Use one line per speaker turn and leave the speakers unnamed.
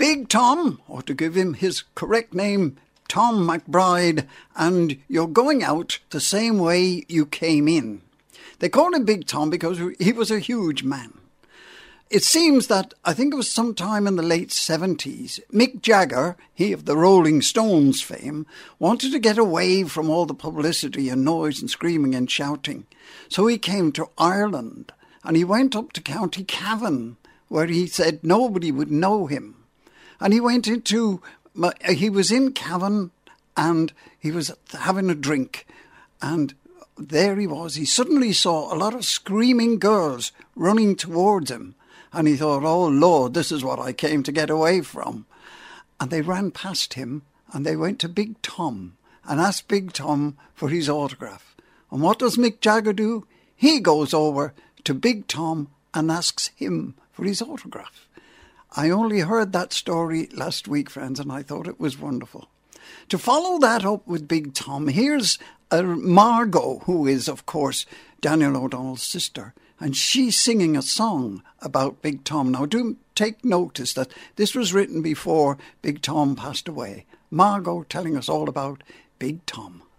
Big Tom, or to give him his correct name, Tom McBride, and you're going out the same way you came in. They called him Big Tom because he was a huge man. It seems that, I think it was sometime in the late 70s, Mick Jagger, he of the Rolling Stones fame, wanted to get away from all the publicity and noise and screaming and shouting. So he came to Ireland and he went up to County Cavan, where he said nobody would know him. And he was in Cavan and he was having a drink, and there he was. He suddenly saw a lot of screaming girls running towards him. And he thought, oh, Lord, this is what I came to get away from. And they ran past him and they went to Big Tom and asked Big Tom for his autograph. And what does Mick Jagger do? He goes over to Big Tom and asks him for his autograph. I only heard that story last week, friends, and I thought it was wonderful. To follow that up with Big Tom, here's Margot, who is, of course, Daniel O'Donnell's sister. And she's singing a song about Big Tom. Now, do take notice that this was written before Big Tom passed away. Margot telling us all about Big Tom.